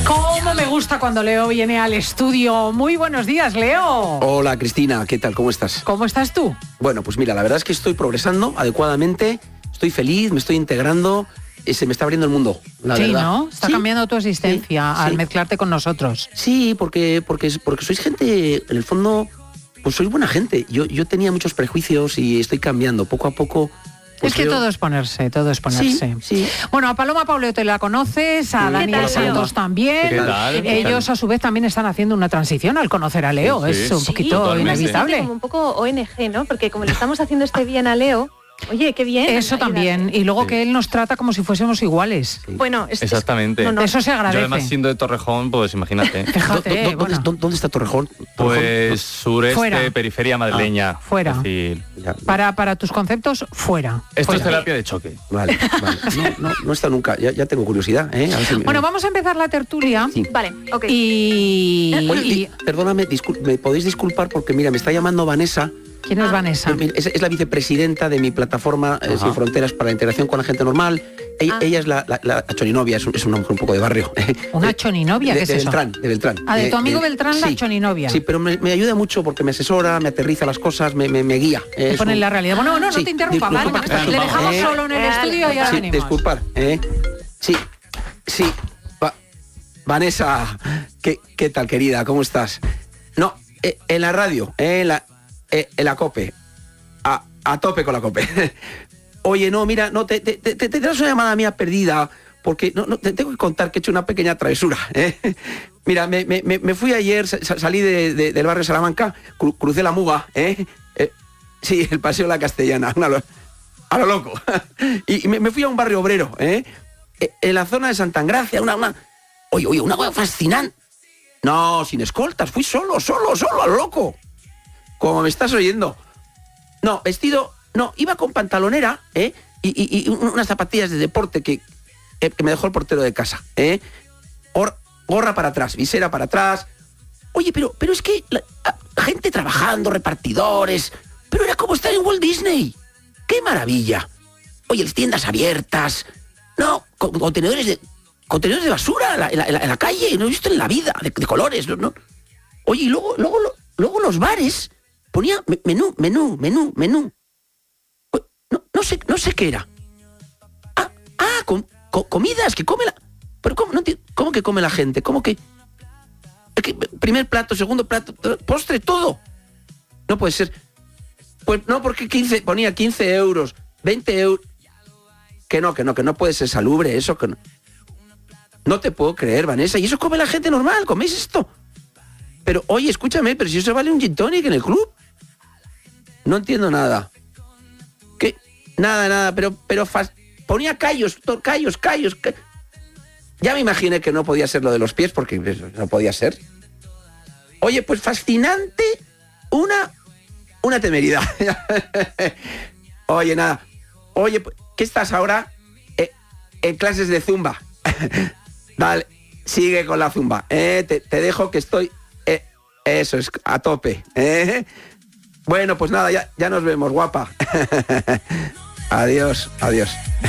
¿Cómo me gusta cuando Leo viene al estudio? Muy buenos días, Leo. Hola, Cristina, ¿qué tal? ¿Cómo estás? ¿Cómo estás tú? Bueno, pues mira, la verdad es que estoy progresando adecuadamente, estoy feliz, me estoy integrando, se me está abriendo el mundo, la verdad. ¿No? Está cambiando tu existencia al mezclarte con nosotros. Sí, porque sois gente, en el fondo, pues sois buena gente. Yo tenía muchos prejuicios y estoy cambiando poco a poco. Pues es que todo es ponerse. Sí. Bueno, a Paloma Pauleto la conoces, a Daniel Santos también. ¿Qué tal? Ellos a su vez también están haciendo una transición al conocer a Leo. Sí, es un poquito totalmente. inevitable. Como un poco ONG, ¿no? Porque como le estamos haciendo este bien a Leo, oye, qué bien. Eso también. Y luego que él nos trata como si fuésemos iguales. Bueno, Exactamente. Eso se agradece. Yo además siendo de Torrejón, pues imagínate. Fíjate, ¿Dónde está Torrejón? Pues sureste, Fuera. periferia madrileña. Fuera. Es decir, Para tus conceptos, fuera. esto Fuera. es terapia de choque. Vale. No está nunca, ya tengo curiosidad. A ver si Bueno, vamos a empezar la tertulia. Sí. Vale, ok. Oye, perdóname, me podéis disculpar porque mira, me está llamando Vanessa. ¿Quién es Vanessa? Es la vicepresidenta de mi plataforma Sin Fronteras para la integración con la gente normal. Ella es la choninovia, es una mujer un poco de barrio. ¿Una choninovia? ¿Qué es eso? De Beltrán. De tu amigo Beltrán, la choninovia. Sí, pero me ayuda mucho porque me asesora, me aterriza las cosas, me guía. Te pone en la realidad. Bueno, no Sí, te interrumpa, ¿vale? disculpa que está Le dejamos ocupado, solo en el estudio y ahora Sí, venimos. disculpar. Sí. Vanessa, ¿qué tal, querida? ¿Cómo estás? No, en la radio, en la COPE. A tope con la COPE. Oye, no, mira, no, te das una llamada mía perdida, porque no, te tengo que contar que he hecho una pequeña travesura. Mira, me fui ayer, salí del barrio Salamanca, crucé la Muga, sí, el paseo de la Castellana, a lo loco. Y me fui a un barrio obrero, en la zona de Santa Engracia, oye, una cosa fascinante. No, sin escoltas, fui solo, a lo loco. Como me estás oyendo. No, vestido, no, iba con pantalonera, y unas zapatillas de deporte que me dejó el portero de casa, gorra para atrás, visera para atrás. Oye, pero es que la gente trabajando, repartidores, pero era como estar en Walt Disney. ¡Qué maravilla! Oye, las tiendas abiertas, no, contenedores de basura en la calle, no he visto en la vida, de colores, ¿no? Oye, y luego los bares ponía menú. No sé qué era. Comidas que come la... Pero ¿cómo? No entiendo. ¿Cómo que come la gente? ¿Cómo que...? Es que primer plato, segundo plato, postre, todo. No puede ser. Pues no, porque ponía 15 euros, 20 euros. Que no puede ser salubre eso, que no. No te puedo creer, Vanessa. Y eso come la gente normal, ¿coméis esto? Pero, oye, escúchame, pero si eso vale un gin tonic en el club. No entiendo nada. ¿Qué? Nada, pero ponía callos. Ya me imaginé que no podía ser lo de los pies, porque no podía ser. Oye, pues fascinante, una temeridad. Oye, nada. Oye, ¿qué estás ahora? En clases de zumba. Vale, sigue con la zumba. Te dejo que estoy... eso es, a tope. Bueno, pues nada, ya nos vemos, guapa. Adiós.